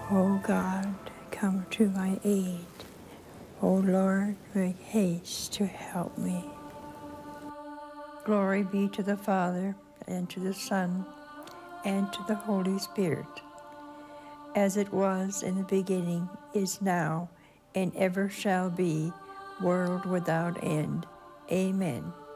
O God, come to my aid. O Lord, make haste to help me. Glory be to the Father, and to the Son, and to the Holy Spirit, as it was in the beginning, is now, and ever shall be, world without end. Amen.